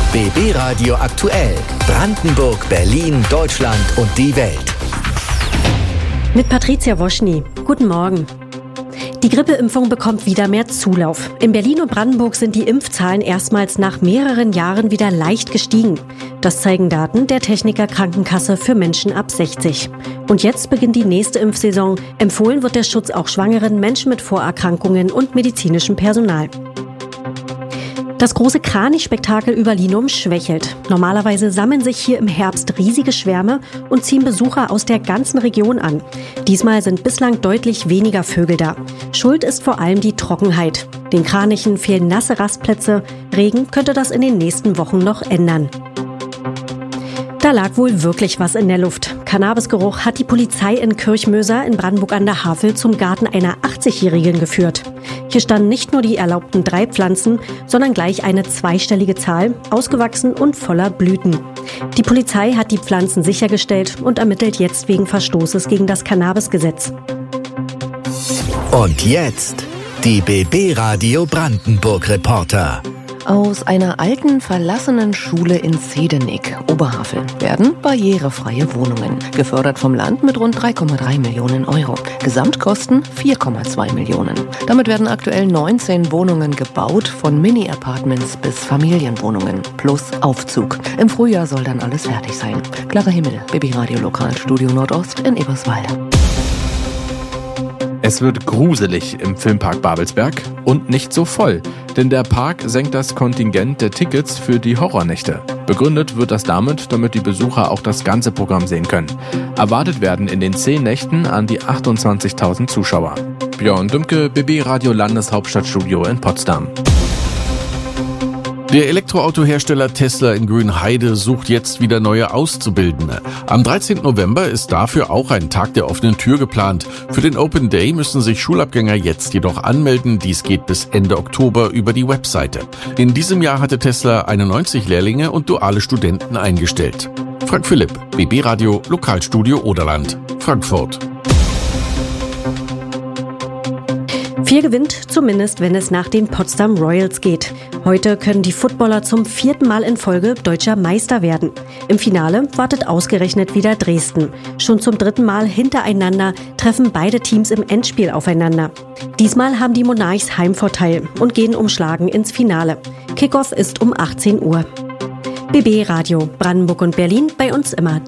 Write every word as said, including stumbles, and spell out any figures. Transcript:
B B Radio aktuell. Brandenburg, Berlin, Deutschland und die Welt. Mit Patricia Woschny. Guten Morgen. Die Grippeimpfung bekommt wieder mehr Zulauf. In Berlin und Brandenburg sind die Impfzahlen erstmals nach mehreren Jahren wieder leicht gestiegen. Das zeigen Daten der Techniker Krankenkasse für Menschen ab sechzig. Und jetzt beginnt die nächste Impfsaison. Empfohlen wird der Schutz auch schwangeren, Menschen mit Vorerkrankungen und medizinischem Personal. Das große Kranichspektakel über Linum schwächelt. Normalerweise sammeln sich hier im Herbst riesige Schwärme und ziehen Besucher aus der ganzen Region an. Diesmal sind bislang deutlich weniger Vögel da. Schuld ist vor allem die Trockenheit. Den Kranichen fehlen nasse Rastplätze. Regen könnte das in den nächsten Wochen noch ändern. Da lag wohl wirklich was in der Luft. Cannabisgeruch hat die Polizei in Kirchmöser in Brandenburg an der Havel zum Garten einer achtzigjährigen geführt. Hier standen nicht nur die erlaubten drei Pflanzen, sondern gleich eine zweistellige Zahl, ausgewachsen und voller Blüten. Die Polizei hat die Pflanzen sichergestellt und ermittelt jetzt wegen Verstoßes gegen das Cannabisgesetz. Und jetzt die B B Radio Brandenburg Reporter. Aus einer alten, verlassenen Schule in Zedenik, Oberhavel, werden barrierefreie Wohnungen. Gefördert vom Land mit rund drei Komma drei Millionen Euro. Gesamtkosten vier Komma zwei Millionen. Damit werden aktuell neunzehn Wohnungen gebaut, von Mini-Apartments bis Familienwohnungen plus Aufzug. Im Frühjahr soll dann alles fertig sein. Clara Himmel, B B Radio Lokalstudio Nordost in Eberswalde. Es wird gruselig im Filmpark Babelsberg und nicht so voll, denn der Park senkt das Kontingent der Tickets für die Horrornächte. Begründet wird das damit, damit die Besucher auch das ganze Programm sehen können. Erwartet werden in den zehn Nächten an die achtundzwanzigtausend Zuschauer. Björn Dümke, B B Radio Landeshauptstadtstudio in Potsdam. Der Elektroautohersteller Tesla in Grünheide sucht jetzt wieder neue Auszubildende. Am dreizehnten November ist dafür auch ein Tag der offenen Tür geplant. Für den Open Day müssen sich Schulabgänger jetzt jedoch anmelden. Dies geht bis Ende Oktober über die Webseite. In diesem Jahr hatte Tesla einundneunzig Lehrlinge und duale Studenten eingestellt. Frank Philipp, B B Radio Lokalstudio Oderland, Frankfurt. Vier gewinnt, zumindest wenn es nach den Potsdam Royals geht. Heute können die Footballer zum vierten Mal in Folge deutscher Meister werden. Im Finale wartet ausgerechnet wieder Dresden. Schon zum dritten Mal hintereinander treffen beide Teams im Endspiel aufeinander. Diesmal haben die Monarchs Heimvorteil und gehen umschlagen ins Finale. Kickoff ist um achtzehn Uhr. B B Radio Brandenburg und Berlin, bei uns immer